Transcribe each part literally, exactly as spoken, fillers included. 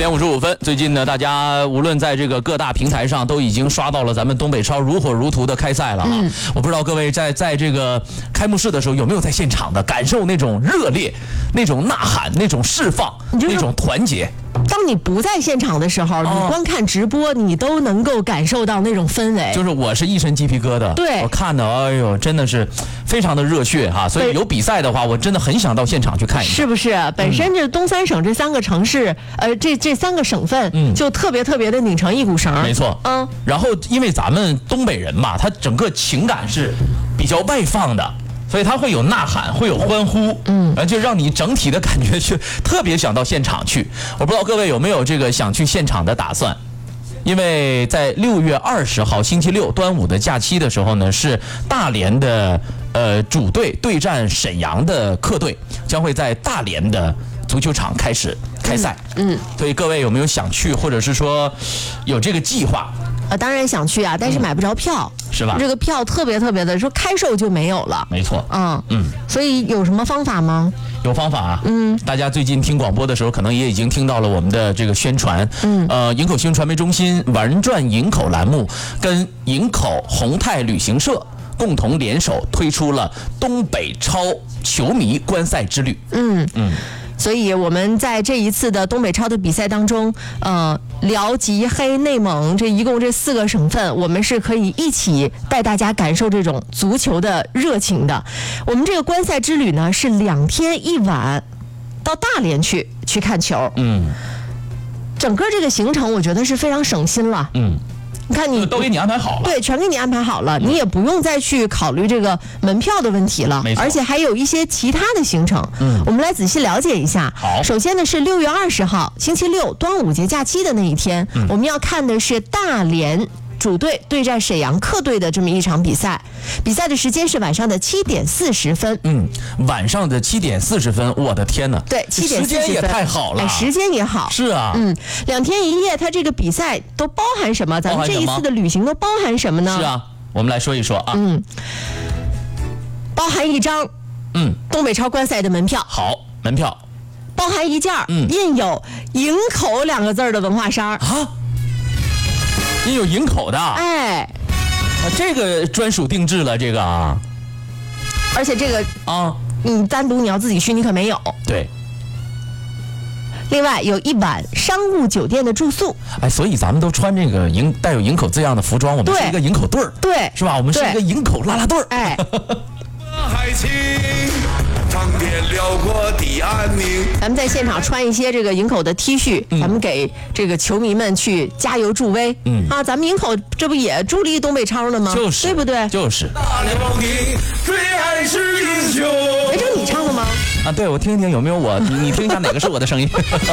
点五十五分，最近呢，大家无论在这个各大平台上都已经刷到了咱们东北超如火如荼的开赛了啊！嗯、我不知道各位在在这个开幕式的时候有没有在现场的感受那种热烈、那种呐喊、那种释放、那种团结。 当你不在现场的时候， 哦、 你光看直播，你都能够感受到那种氛围。 就是我是一身鸡皮疙瘩， 对， 我看的，哎呦，真的是非常的热血哈！所以有比赛的话，我真的很想到现场去看一下。 是不是？本身这东三省这三个城市，嗯、呃，这这三个省份，嗯，就特别特别的拧成一股绳。 没错，嗯。然后因为咱们东北人嘛，他整个情感是比较外放的。所以他会有呐喊，会有欢呼，嗯，然后就让你整体的感觉去特别想到现场去。我不知道各位有没有这个想去现场的打算，因为在六月二十号星期六端午的假期的时候呢，是大连的呃主队对战沈阳的客队，将会在大连的足球场开始开赛。嗯，所以各位有没有想去，或者是说有这个计划？ 呃，当然想去啊，但是买不着票， 嗯、是吧？ 这个票特别特别的，说开售就没有了。 没错， 嗯嗯，所以有什么方法吗？ 有方法啊，嗯，大家最近听广播的时候，可能也已经听到了我们的这个宣传，嗯，呃，营口新闻传媒中心玩转营口栏目跟营口宏泰旅行社共同联手推出了东北超球迷观赛之旅，嗯嗯。 所以我们在这一次的东北超的比赛当中，呃，辽、吉、黑、内蒙这一共这四个省份，我们是可以一起带大家感受这种足球的热情的。我们这个观赛之旅呢，是两天一晚到大连去去看球。嗯，整个这个行程我觉得是非常省心了。嗯。你看你都给你安排好了， 对，全给你安排好了，你也不用再去考虑这个门票的问题了，而且还有一些其他的行程。嗯，我们来仔细了解一下。 好， 首先呢是六月二十号星期六端午节假期的那一天，嗯、我们要看的是大连主队对战沈阳客队的这么一场比赛，比赛的时间是晚上的七点四十分。 嗯，晚上的七点四十分，我的天哪！ 对，七点四十分， 时间也太好了， 哎，时间也好。 是啊， 嗯，两天一夜，它这个比赛都包含什么？咱们这一次的旅行都包含什么呢？ 是啊，我们来说一说啊。嗯， 包含一张嗯东北超观赛的门票。 好，门票。 包含一件嗯印有营口两个字的文化衫啊。也有营口的， 哎， 啊，这个专属定制了，这个啊， 而且这个啊，你单独你要自己去，你可没有。 对。 另外有一晚商务酒店的住宿， 哎，所以咱们都穿这个营带有营口字样的服装，我们是一个营口队儿， 对， 是吧？我们是一个营口啦啦队儿， 哎。 海情长天辽阔的安宁。 咱们在现场穿一些这个营口的 T 恤，嗯、咱们给这个球迷们去加油助威。嗯啊，咱们营口这不也助力东北超了吗？ 就是， 对不对？ 就是。 大连保定最爱是英雄。 哎，这是你唱的吗？ 啊，对，我听听有没有我，你你听一下哪个是我的声音。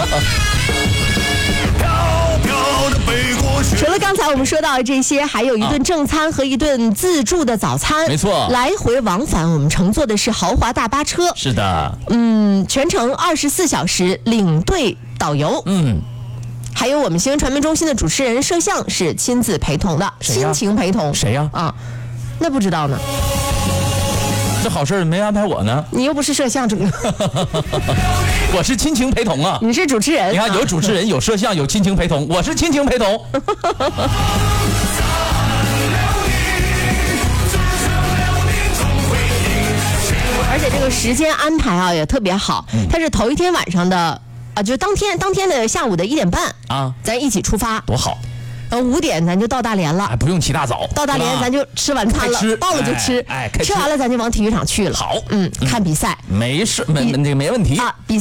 除了刚才我们说到的这些，还有一顿正餐和一顿自助的早餐。 没错， 来回往返我们乘坐的是豪华大巴车。 是的， 嗯，全程二十四小时领队导游。嗯，还有我们新闻传媒中心的主持人摄像是亲自陪同的，亲情陪同。 谁呀？ 啊，那不知道呢。 这好事没安排我呢， 你又不是摄像主我是亲情陪同啊。 你是主持人， 你看有主持人，有摄像，有亲情陪同，我是亲情陪同。 而且这个时间安排啊也特别好，嗯、它是头一天晚上的啊，就当天当天的下午的一点半啊，咱一起出发， 多好。 然后五点咱就到大连了， 哎，不用起大早， 到大连咱就吃晚餐了，到了就吃， 哎， 吃完了咱就往体育场去了。 好， 嗯，看比赛， 没事，没没没问题啊。